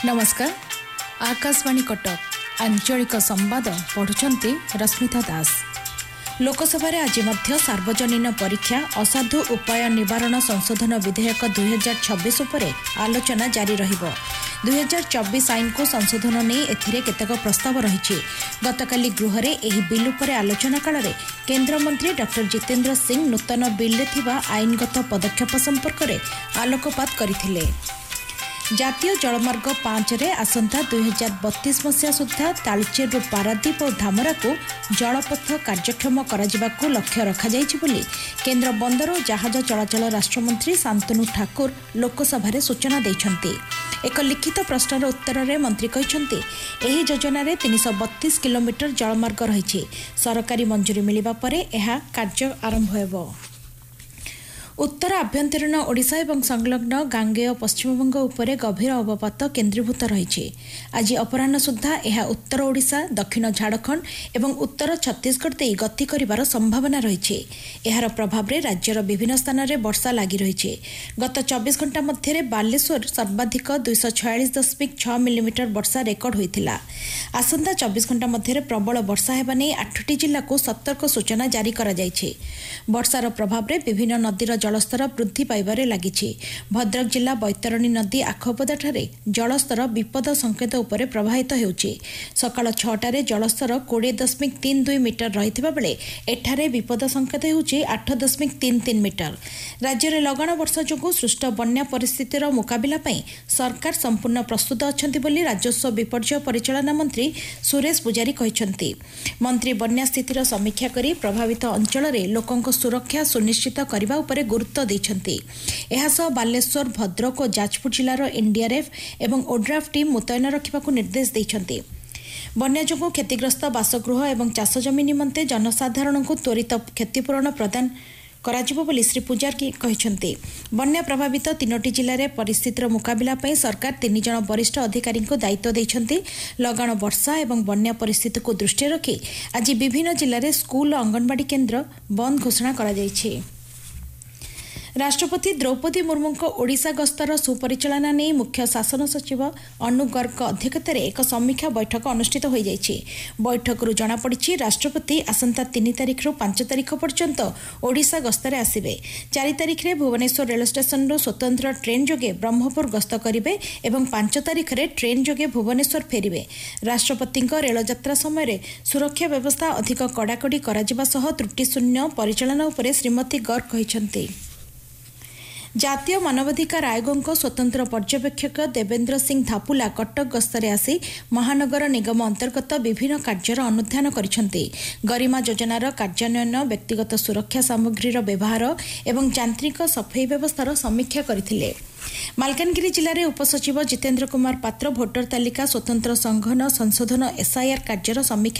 नमस्कार। आकाशवाणी कटक आंचलिक संवाद पढ़ुचंती रश्मिता दास। लोकसभा आज मध्य सार्वजनीन परीक्षा असाधु उपाय निवारण संशोधन विधेयक 2026 उपरे आलोचना जारी रहिबो। 2024 आईन को संशोधन नहीं एथिरे केतक प्रस्ताव रही। गतकाली गृह रे एही बिल उपरे आलोचना काल रे केंद्र मंत्री डॉक्टर जितेंद्र सिंह नूतन बिल रे थिबा आईनगत पदक्षेप संपर्क रे आलोकपात करथिले। जातीय जलमार्ग 5 रे आसंता 2032 मसीहा सुधा तालचेर पारादीप और धामरा को जलपथ कार्यक्षम कराजिबाकू लक्ष्य रखा जाइछि बोली केंद्र बंदर और जहाज चलाचल राष्ट्रमंत्री शांतनु ठाकुर लोकसभा सूचना दैछन्ति। एक लिखित प्रश्नर उत्तर में मंत्री कहते एही योजना रे 332 किलोमीटर जलमार्ग रही। सरकारी मंजूरी मिलिबा परे एहा कार्य आरंभ हेबो। उत्तर आभ्यंतरीण ओडिशा एवं संलग्न गांगेय पश्चिमबंग उपरे गभीर अवपात केन्द्रीभूत रही। आज अपराह्न सुधा यह उत्तर ओडिशा, दक्षिण झारखंड एवं उत्तर छत्तीसगढ़ दे गति करिवार संभावना रही। यार प्रभाव रे राज्यर विभिन्न स्थान में वर्षा लगी रही। गत 24 घंटा मध्य बालेश्वर सर्वाधिक 246.6 मिलीमीटर वर्षा रेकर्ड होता। आसंता 24 घंटा मध्य प्रबल वर्षा होगा नहीं 8टी जिला को सतर्क सूचना जारी करा जायछि। वर्षार प्रभाव रे विभिन्न नदीर जलस्तर वृद्धि पाइबारे लागिछि। भद्रक जिला बैतरणी नदी आखपदाठारे जलस्तर विपद संकेत उपरे प्रभावित हेउछि। सकाळ 6टारे जलस्तर 20.32 मीटर रहिथिबा बेले एठारे विपद संकेत हेउछि 8.33 मीटर। राज्य में लगाण वर्षा जोगु सृष्ट बन्या परिस्थितिर मुकाबिला पई सरकार संपूर्ण प्रस्तुत अछंती बोली राजस्व विपर्यय परिचालना मंत्री सुरेश पुजारी कहिसंती। मंत्री बन्या स्थितिर समीक्षा करी प्रभावित अंचल रे लोकंक सुरक्षा सुनिश्चित करबा उपरे गुरुत्व दैछन्ति। एहासह बालेश्वर, भद्रक और जाजपुर जिलार एनडीआरएफ एवं ओड्राफ टीम मुतयन रखिबाकू निर्देश दैछन्ति। बन्या जोगु क्षतिग्रस्त बासगृह एवं चाष जमी निमंते जनसाधारण को त्वरित क्षतिपूरण प्रदान कराजिबो बोली श्री पुजारी कहिसंती। बन्या प्रभावित 3टी जिले में परिस्थितिर मुकाबिला पई सरकार 3 जन वरिष्ठ अधिकारी को दायित्व दैछन्ति। लगाण वर्षा एवं बन्या परिस्थिति को दृष्टि रखी आज विभिन्न जिले में स्कूल और अंगनवाड़ी केन्द्र बंद घोषणा करा जायछि। राष्ट्रपति द्रौपदी मुर्मू ओडिशा गस्तर सुपरिचालना नहीं मुख्य शासन सचिव अनु गर्ग अध्यक्षतार एक समीक्षा बैठक अनुष्ठित हो जाइछि। बैठक जनापड़ी राष्ट्रपति आसंता 3 तारिख रु 5 तारिख पर्यंत ओडिशा गस्तर आसिबे। 4 तारिख रे भुवनेश्वर रेल स्टेशन रु स्वतंत्र ट्रेन जोगे ब्रह्मपुर गस्त करिवे एवं 5 तारिख रे ट्रेन जोगे भुवनेश्वर फेरिवे। राष्ट्रपति रेल यात्रा समय सुरक्षा व्यवस्था अधिक कड़ाकड़ी कराजिबा सह त्रुटिशून्य परिचालना उपरे श्रीमती गर्ग कहिसंती। जातीय मानवाधिकार आयोग स्वतंत्र पर्यवेक्षक देवेंद्र सिंह धापुला कटक गस्तरे आसी महानगर निगम अंतर्गत विभिन्न कार्यर अनुध्यान करिसेंति। गरिमा योजनार कार्यान्वयन, व्यक्तिगत सुरक्षा सामग्रीर व्यवहार एवं यांत्रिक सफाई व्यवस्थार समीक्षा करथिले। मालकानगिरी जिले में उपसचिव जितेंद्र कुमार पात्र भोटर तालिका स्वतंत्र संघन संशोधन एसआईआर कार्यर समीक्षा